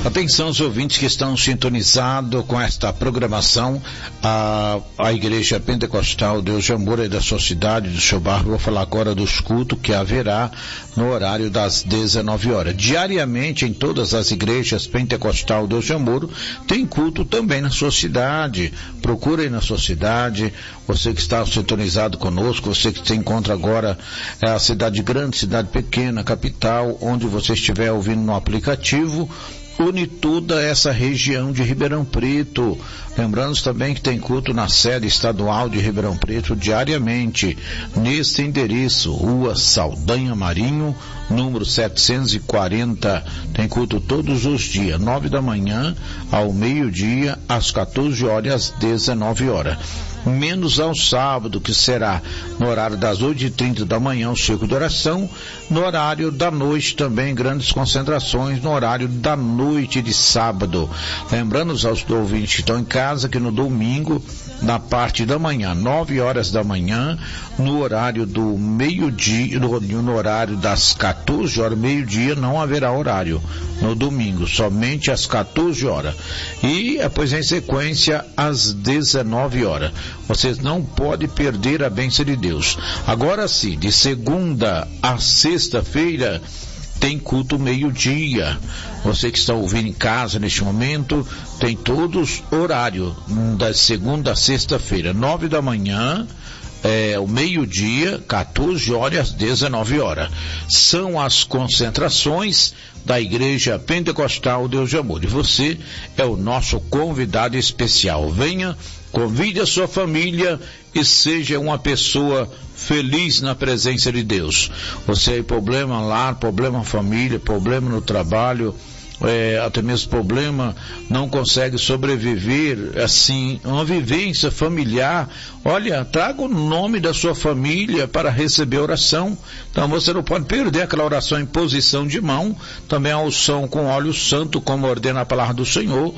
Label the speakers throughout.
Speaker 1: Atenção os ouvintes que estão sintonizados com esta programação, a Igreja Pentecostal Deus de Amor aí da sua cidade, do seu bairro. Vou falar agora dos cultos que haverá no horário das 19 horas. Diariamente em todas as igrejas Pentecostal Deus de Amor tem culto também na sua cidade. Procure aí na sua cidade, você que está sintonizado conosco, você que se encontra agora a cidade grande, cidade pequena, capital, onde você estiver ouvindo no aplicativo, une toda essa região de Ribeirão Preto. Lembrando também que tem culto na sede estadual de Ribeirão Preto diariamente, neste endereço, Rua Saldanha Marinho, número 740. Tem culto todos os dias, 9 da manhã ao meio-dia, às 14 horas, às 19 horas. Menos ao sábado, que será no horário das 8h30 da manhã, o círculo de oração. No horário da noite também, grandes concentrações no horário da noite de sábado. Lembrando aos ouvintes que estão em casa que no domingo, na parte da manhã, 9 horas da manhã, no horário do meio-dia, no horário das 14 horas, meio-dia, não haverá horário no domingo, somente às 14 horas. E depois em sequência às 19 horas. Vocês não podem perder a bênção de Deus. Agora sim, de segunda a sexta-feira, tem culto meio-dia. Você que está ouvindo em casa neste momento, tem todos horário, da segunda a sexta-feira, 9 da manhã, o meio-dia, 14 horas, 19 horas. São as concentrações da Igreja Pentecostal Deus de Amor. E você é o nosso convidado especial. Venha, convide a sua família e seja uma pessoa feliz na presença de Deus. Você tem problema lá, problema família, problema no trabalho, até mesmo problema, não consegue sobreviver, assim, uma vivência familiar. Olha, traga o nome da sua família para receber oração. Então você não pode perder aquela oração em posição de mão, também a unção com óleo santo, como ordena a palavra do Senhor,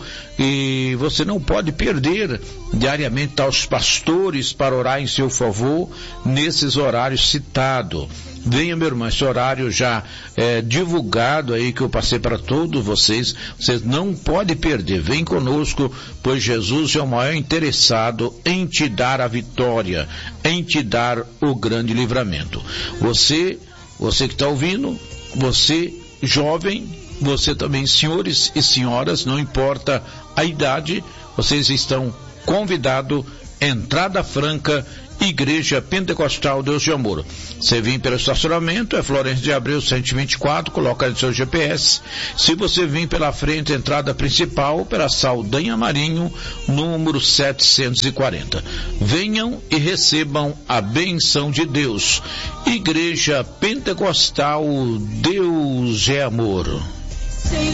Speaker 1: e você não pode perder diariamente aos pastores para orar em seu favor nesses horários citados. Venha, meu irmão, esse horário já é divulgado aí, que eu passei para todos vocês não podem perder. Vem conosco, pois Jesus é o maior interessado em te dar a vitória, em te dar o grande livramento. Você que está ouvindo, você jovem, você também, senhores e senhoras, não importa a idade, vocês estão convidados, entrada franca, Igreja Pentecostal Deus de Amor. Você vem pelo estacionamento, é Florencio de Abreu 124, coloca no seu GPS. Se você vir pela frente, entrada principal, pela Saldanha Marinho, número 740. Venham e recebam a benção de Deus. Igreja Pentecostal Deus é Amor.